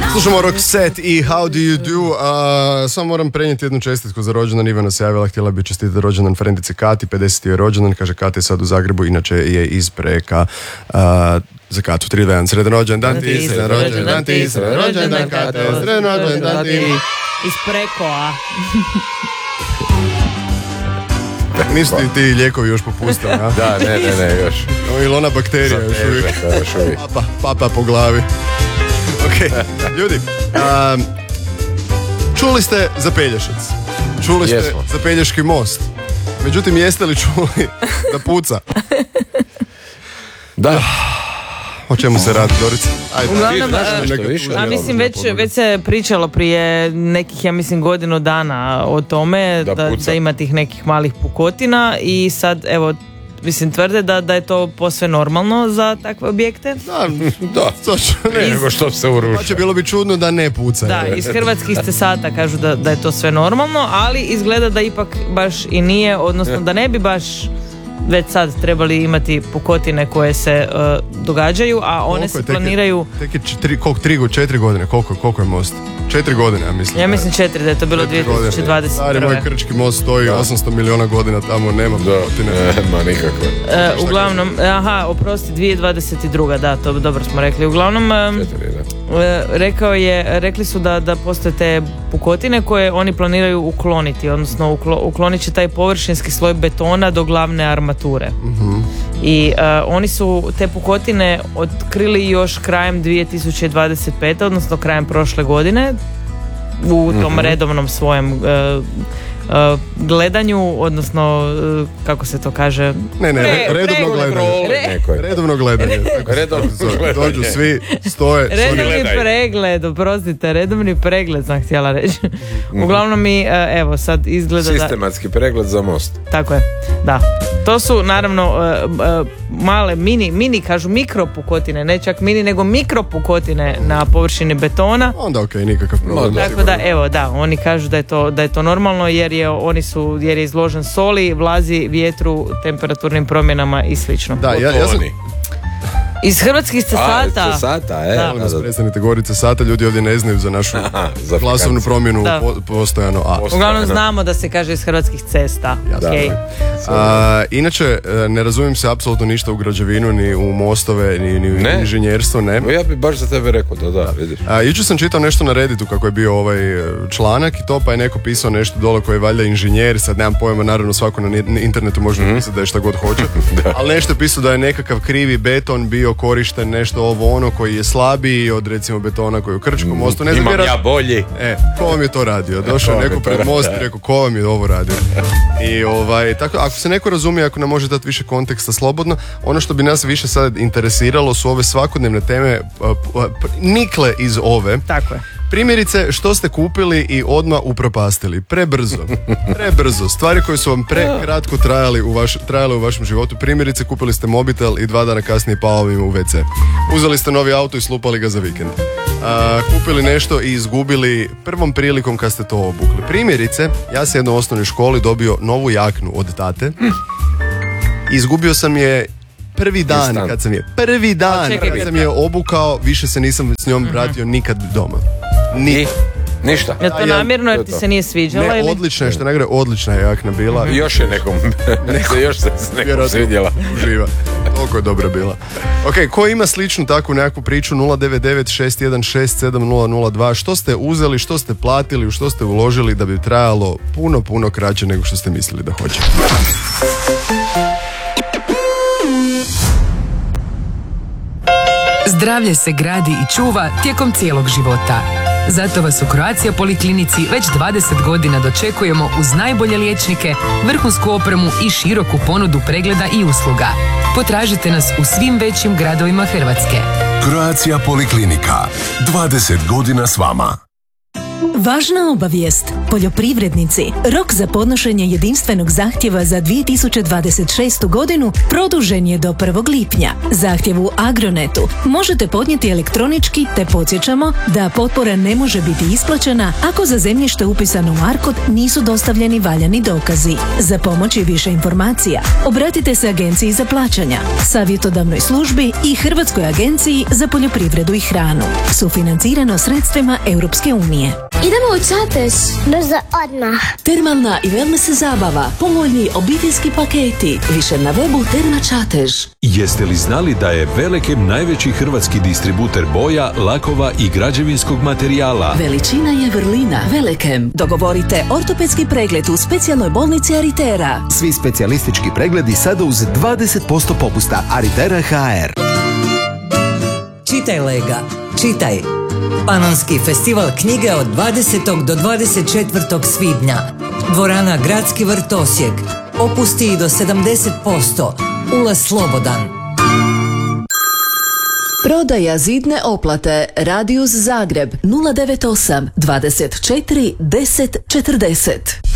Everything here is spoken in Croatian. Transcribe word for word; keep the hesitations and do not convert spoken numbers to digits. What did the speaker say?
Slušamo Roxette i How Do You Do. Uh, samo moram prenijeti jednu čestitku za rođendan. Ivana se javila, htjela bi čestitati rođendan frendici Kati, pedeseti je rođendan. Kaže, Kati je sad u Zagrebu, inače je iz Preka. Uh, za Katu, tri, dva, jedan, sredan rođendan ti, sredan rođendan ti, sredan rođendan Kate, sredan rođendan ti. Iz Prekoa. Nisu ti ti lijekovi još popustili, a? Da, ne, ne, ne, još. Ili ona bakterija još uvijek. Da, još uvijek. Papa, papa po glavi. Ok, ljudi, um, čuli ste za Pelješac, čuli ste Jesmo. za Pelješki most, međutim jeste li čuli da puca? Da. O čemu se radi, Dorica? Ajde, Uglavnom, znaš nešto više? a mislim već, već se pričalo prije nekih, ja mislim, godinu dana o tome Da da, puca. da ima tih nekih malih pukotina i sad, evo, mislim, tvrde da, da je to posve normalno za takve objekte. Da, Da. točno, ne. Nego što se Pa uruša. će bilo bi čudno da ne puca. Da, iz hrvatskih cesata kažu da, da je to sve normalno, ali izgleda da ipak baš i nije, odnosno da ne bi baš već sad trebali imati pukotine koje se uh, događaju, a one Koliko se je, tek je- planiraju, Tek je četiri, koliko, tri, četiri godine, koliko, koliko je most? Četiri godine, ja mislim. ja mislim četiri, da je to bilo Četiri dvije tisuće dvadeset prve. Stari moj Krčki most stoji osamsto milijuna godina tamo, nema Da, pukotine. nema nikakve. E, uglavnom, aha, oprosti, dvije tisuće dvadeset druga, da, to dobro smo rekli. Uglavnom, e, Četiri, da. e, rekao je, rekli su da, da postoje te pukotine koje oni planiraju ukloniti, odnosno uklo, uklonit će taj površinski sloj betona do glavne armature. I e, oni su te pukotine otkrili još krajem dvije tisuće dvadeset pete. odnosno krajem prošle godine u tom redovnom svojem e, e, gledanju, odnosno e, kako se to kaže, Ne, ne, Pre- redovno pre- gledanje. Re- Neko je. Redovno gledanje. tako se Redovno to zove. gledanje. Dođu svi, stoje. redovni gledaj. pregled, oprostite, redovni pregled sam htjela reći. Uglavnom mi, e, evo, sad izgleda da... Sistematski pregled za most. Tako je, da. To su naravno e, e, male, mini, mini, kažu mikropukotine, ne čak mini, nego mikropukotine na površini betona. Onda okej, nikakav problem. Da. Tako da, evo, da, oni kažu da je to, da je to normalno jer je, oni su, jer je izložen soli, vlazi, vjetru, temperaturnim promjenama i slično. Da, ja, ja sam... Oni. Iz hrvatskih cesata. A, cesata, e. Da. Molim vas, prestanite govoriti cesata, ljudi ovdje ne znaju za našu Aha, za glasovnu aplikacije. promjenu Da. po, postojano A. Post- Uglavnom Da. znamo da se kaže iz hrvatskih cesta. Jasno. Okej. A, inače, e, ne razumijem se apsolutno ništa u građevinu, ni u mostove, ni, ni u Ne? inženjerstvo, ne. Ja bi baš za tebe rekao da, da, vidiš. A, jučer sam čitao nešto na Redditu kako je bio ovaj e, članak i to, pa je neko pisao nešto dole koji je valjda inženjer, sad nemam pojma, naravno svako na ni- internetu može napisati da je šta god hoće, ali nešto je pisao da je nekakav krivi beton bio korišten, nešto ovo ono koji je slabiji od recimo betona koji je u Krčkom mostu, ne znam, Imam vjerojatno- ja bolji. E, ko vam je to radio? Došao Ko je vam neko je to pred most i radio? rekao, ko vam je ovo radio? I ovaj, tako, ako se neko razumije, ako nam može dati više konteksta slobodno, ono što bi nas više sad interesiralo su ove svakodnevne teme, a, a, nikle iz ove. Tako je. Primjerice, što ste kupili i odmah upropastili. Prebrzo. Prebrzo. Stvari koje su vam prekratko trajali u, vaš, trajale u vašem životu. Primjerice, kupili ste mobitel i dva dana kasnije pao vam u ve ce. Uzeli ste novi auto i slupali ga za vikend. A, kupili nešto i izgubili prvom prilikom kad ste to obukli. Primjerice, ja sam jedno u osnovnoj školi dobio novu jaknu od tate. Izgubio sam je prvi dan Instant. kad sam je prvi dan A čekaj, kad sam kad- je obukao, više se nisam s njom vratio nikad doma. Ni, I ništa. Je to A ja- namjerno to jer je ti to. se nije sviđala ne, ili? odlična je, što najgore, odlična je jakna bila. I još je nekom, se još se s nekom Vjerojatno svidjela. uživa. Toliko je dobra bila. Ok, ko ima sličnu takvu nekakvu priču? Nula devet devet šest jedan šest sedam nula nula dva. Što ste uzeli, što ste platili, u što ste uložili da bi trajalo puno, puno kraće nego što ste mislili da hoće? Zdravlje se gradi i čuva tijekom cijelog života. Zato vas u Croatia Poliklinici već dvadeset godina dočekujemo uz najbolje liječnike, vrhunsku opremu i široku ponudu pregleda i usluga. Potražite nas u svim većim gradovima Hrvatske. Croatia Poliklinika. dvadeset godina s vama. Važna obavijest. Poljoprivrednici, rok za podnošenje jedinstvenog zahtjeva za dvije tisuće dvadeset šestu godinu produžen je do prvog lipnja. Zahtjev u Agronetu možete podnijeti elektronički, te podsjećamo da potpora ne može biti isplaćena ako za zemljište upisano u ARKOD nisu dostavljeni valjani dokazi. Za pomoć i više informacija obratite se Agenciji za plaćanja, savjetodavnoj službi i Hrvatskoj agenciji za poljoprivredu i hranu. Sufinancirano sredstvima Europske unije. Idemo u Čatež. Brzo, odmah. Termalna i wellness zabava, povoljni obiteljski paketi. Više na webu Terma Čatež. Jeste li znali da je Velekem najveći hrvatski distributer boja, lakova i građevinskog materijala? Veličina je vrlina. Velekem. Dogovorite ortopedski pregled u specijalnoj bolnici Aritera. Svi specijalistički pregledi sada uz dvadeset posto popusta. Aritera ha er. Čitaj Lega, čitaj. Panonski festival knjige od dvadesetog do dvadeset četvrtog svibnja. Dvorana Gradski vrt Osijek. Opusti i do sedamdeset posto. Ulaz slobodan. Prodaja zidne oplate. Radius Zagreb nula devet osam dvadeset četiri deset četrdeset.